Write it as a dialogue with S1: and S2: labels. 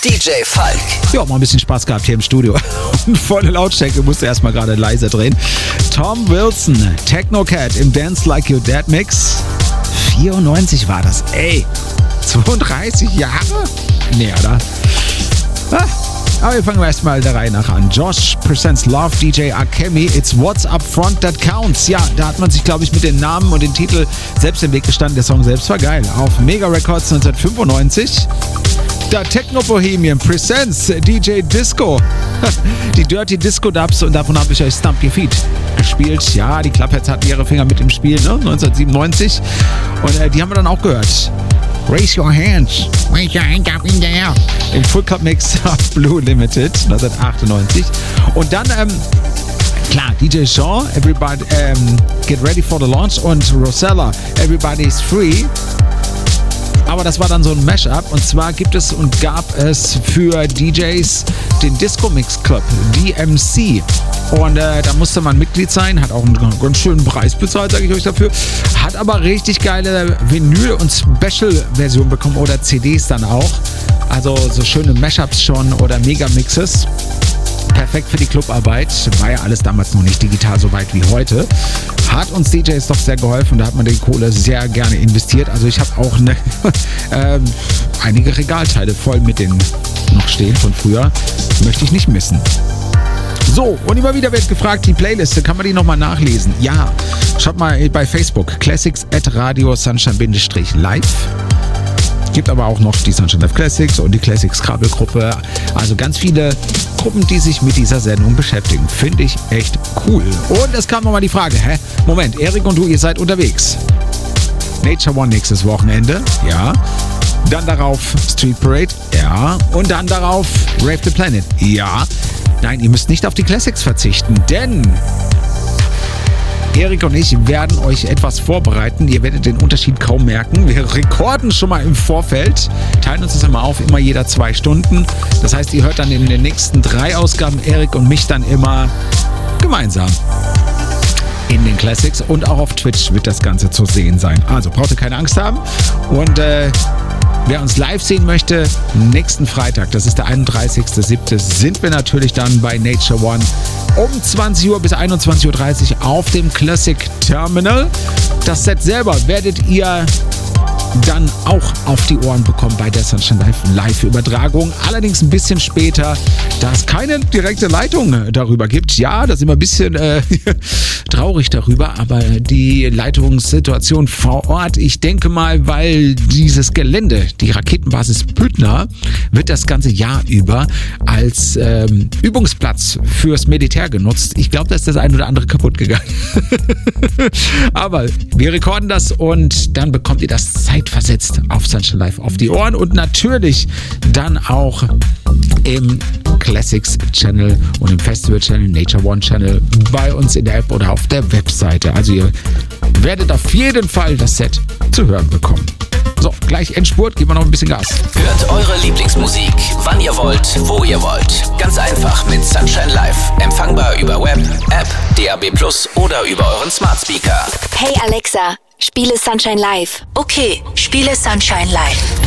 S1: DJ Falk.
S2: Ja, mal ein bisschen Spaß gehabt hier im Studio. Und volle Lautstärke, musste erstmal gerade leiser drehen. Tom Wilson, Technocat im Dance Like Your Dad Mix. 94 war das. Ey, 32 Jahre? Nee, oder? Aber wir fangen erstmal der Reihe nach an. Josh Presents Love, DJ Akemi, It's What's Up Front That Counts. Ja, da hat man sich, glaube ich, mit den Namen und den Titel selbst im Weg gestanden. Der Song selbst war geil. Auf Mega Records 1995. Da Techno Bohemian Presents DJ Disco. Die Dirty Disco Dubs, und davon habe ich euch Stump Your Feet gespielt. Ja, die Clubheads hatten ihre Finger mit im Spiel, ne? 1997. Und die haben wir dann auch gehört. Raise Your Hands. Raise Your Hand up in the air. Im Full Cup Mix auf Blue Limited 1998. Und dann, klar, DJ Shaw, Everybody, Get Ready for the Launch, und Rosella, Everybody's Free. Aber das war dann so ein Mashup, und zwar gibt es und gab es für DJs den Disco Mix Club, DMC. Und da musste man Mitglied sein, hat auch einen ganz schönen Preis bezahlt, sage ich euch dafür. Hat aber richtig geile Vinyl- und Special-Versionen bekommen oder CDs dann auch. Also so schöne Mashups schon oder Megamixes. Perfekt für die Clubarbeit. War ja alles damals noch nicht digital so weit wie heute. Hat uns DJs doch sehr geholfen. Da hat man die Kohle sehr gerne investiert. Also ich habe auch einige Regalteile voll mit denen noch stehen von früher. Möchte ich nicht missen. So, und immer wieder wird gefragt, die Playliste, kann man die nochmal nachlesen? Ja, schaut mal bei Facebook, classics@radiosunshine-live. Gibt aber auch noch die Sunshine Live Classics und die Classics Krabbelgruppe. Also ganz viele Gruppen, die sich mit dieser Sendung beschäftigen. Finde ich echt cool. Und es kam nochmal die Frage, Moment, Erik und du, ihr seid unterwegs. Nature One nächstes Wochenende, ja. Dann darauf Street Parade, ja. Und dann darauf Rave the Planet, ja. Nein, ihr müsst nicht auf die Classics verzichten, denn Erik und ich werden euch etwas vorbereiten. Ihr werdet den Unterschied kaum merken. Wir rekorden schon mal im Vorfeld, teilen uns das immer auf, immer jeder 2 Stunden. Das heißt, ihr hört dann in den nächsten 3 Ausgaben Erik und mich dann immer gemeinsam in den Classics, und auch auf Twitch wird das Ganze zu sehen sein. Also braucht ihr keine Angst haben. Und wer uns live sehen möchte, nächsten Freitag, das ist der 31.07., sind wir natürlich dann bei Nature One um 20 Uhr bis 21.30 Uhr auf dem Classic Terminal. Das Set selber werdet ihr dann auch auf die Ohren bekommen bei der Sunshine Live-Übertragung. Allerdings ein bisschen später, da es keine direkte Leitung darüber gibt. Ja, da sind wir ein bisschen traurig darüber, aber die Leitungssituation vor Ort, ich denke mal, weil dieses Gelände, die Raketenbasis Büttner, wird das ganze Jahr über als Übungsplatz fürs Militär genutzt. Ich glaube, da ist das ein oder andere kaputt gegangen. Aber wir rekorden das, und dann bekommt ihr das zeitversetzt auf Sunshine Live auf die Ohren, und natürlich dann auch im Classics Channel und im Festival Channel, Nature One Channel, bei uns in der App oder auf der Webseite. Also ihr werdet auf jeden Fall das Set zu hören bekommen. So, gleich Endspurt, geben wir noch ein bisschen Gas.
S1: Hört eure Lieblingsmusik, wann ihr wollt, wo ihr wollt. Ganz einfach mit Sunshine Live. Empfangbar über Web, App, DAB+ oder über euren Smart Speaker.
S3: Hey Alexa, spiele Sunshine Live.
S4: Okay, spiele Sunshine Live.